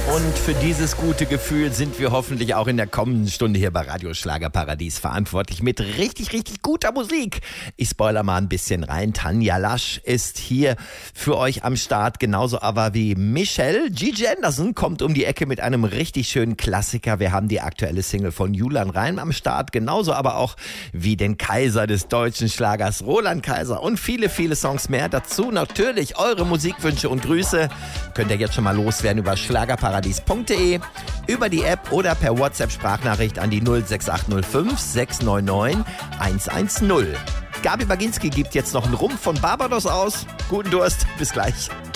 Und für dieses gute Gefühl sind wir hoffentlich auch in der kommenden Stunde hier bei Radio Schlagerparadies verantwortlich mit richtig, richtig guter Musik. Ich spoiler mal ein bisschen rein. Tanja Lasch ist hier für euch am Start, genauso aber wie Michelle. Gigi Anderson kommt um die Ecke mit einem richtig schönen Klassiker. Wir haben die aktuelle Single von Julian Reim am Start, genauso aber auch wie den Kaiser des deutschen Schlagers, Roland Kaiser, und viele, viele Songs mehr. Dazu natürlich eure Musikwünsche und Grüße. Könnt ihr jetzt schon mal loswerden über schlagerparadies.de, über die App oder per WhatsApp-Sprachnachricht an die 06805 699 110. Gabi Baginski gibt jetzt noch einen Rum von Barbados aus. Guten Durst, bis gleich.